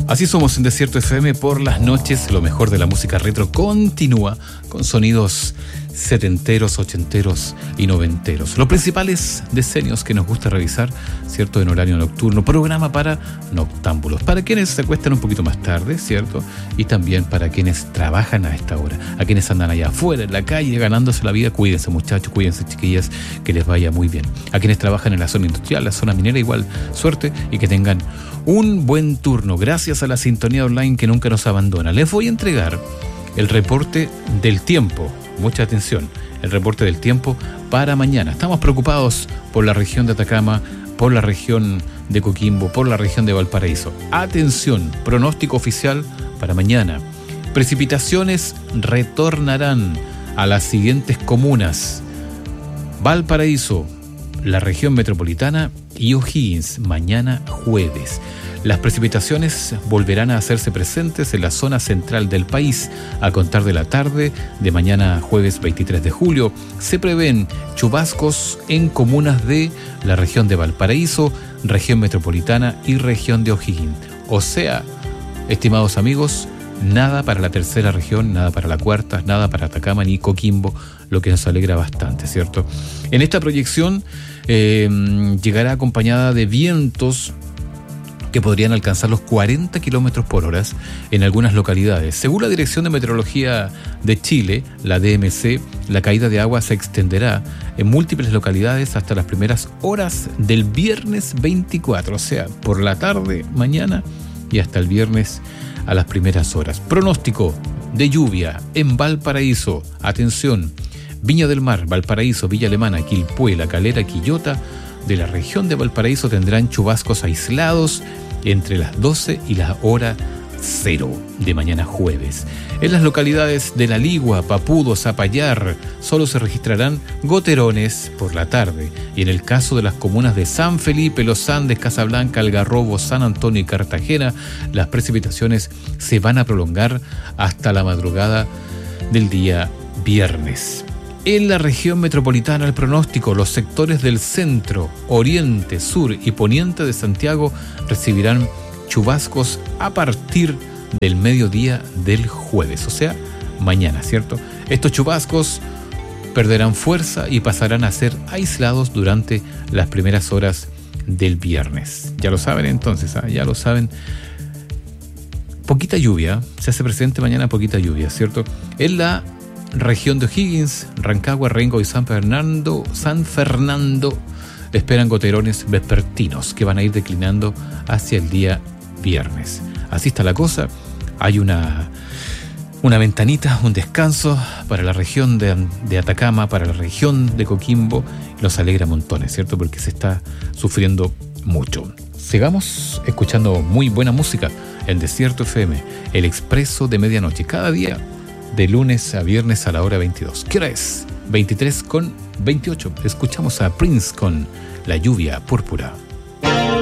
Así somos en Desierto FM por las noches. Lo mejor de la música retro continúa con sonidos setenteros, ochenteros y noventeros. Los principales decenios que nos gusta revisar, ¿cierto? En horario nocturno. Programa para noctámbulos, para quienes se acuestan un poquito más tarde, ¿cierto? Y también para quienes trabajan a esta hora. A quienes andan allá afuera, en la calle, ganándose la vida. Cuídense, muchachos, cuídense, chiquillas, que les vaya muy bien. A quienes trabajan en la zona industrial, la zona minera, igual, suerte y que tengan un buen turno. Gracias a la sintonía online que nunca nos abandona. Les voy a entregar el reporte del tiempo. Mucha atención, el reporte del tiempo para mañana. Estamos preocupados por la región de Atacama, por la región de Coquimbo, por la región de Valparaíso. Atención, pronóstico oficial para mañana. Precipitaciones retornarán a las siguientes comunas: Valparaíso, la región metropolitana y O'Higgins, mañana jueves. Las precipitaciones volverán a hacerse presentes en la zona central del país a contar de la tarde de mañana jueves 23 de julio. Se prevén chubascos en comunas de la región de Valparaíso, región metropolitana y región de O'Higgins. O sea, estimados amigos, nada para la tercera región, nada para la cuarta, nada para Atacama ni Coquimbo, lo que nos alegra bastante, ¿cierto? En esta proyección llegará acompañada de vientos que podrían alcanzar los 40 kilómetros por hora en algunas localidades. Según la Dirección de Meteorología de Chile, la DMC, la caída de agua se extenderá en múltiples localidades hasta las primeras horas del viernes 24, o sea, por la tarde, mañana y hasta el viernes a las primeras horas. Pronóstico de lluvia en Valparaíso. Atención, Viña del Mar, Valparaíso, Villa Alemana, Quilpué, La Calera, Quillota, de la región de Valparaíso tendrán chubascos aislados entre las 12 y la hora 0 de mañana jueves. En las localidades de La Ligua, Papudo, Zapallar, solo se registrarán goterones por la tarde. Y en el caso de las comunas de San Felipe, Los Andes, Casablanca, Algarrobo, San Antonio y Cartagena, las precipitaciones se van a prolongar hasta la madrugada del día viernes. En la región metropolitana, el pronóstico: los sectores del centro, oriente, sur y poniente de Santiago recibirán chubascos a partir del mediodía del jueves, o sea, mañana, ¿cierto? Estos chubascos perderán fuerza y pasarán a ser aislados durante las primeras horas del viernes. Ya lo saben entonces, ya lo saben. Poquita lluvia, se hace presente mañana poquita lluvia, ¿cierto? En la región de O'Higgins, Rancagua, Rengo y San Fernando esperan goterones vespertinos que van a ir declinando hacia el día viernes. Así está la cosa. Hay una ventanita, un descanso para la región de Atacama, para la región de Coquimbo. Los alegra montones, ¿cierto? Porque se está sufriendo mucho. Sigamos escuchando muy buena música en Desierto FM, el expreso de medianoche, cada día de lunes a viernes a la hora 22. ¿Qué hora es? 23:28. Escuchamos a Prince con La Lluvia Púrpura.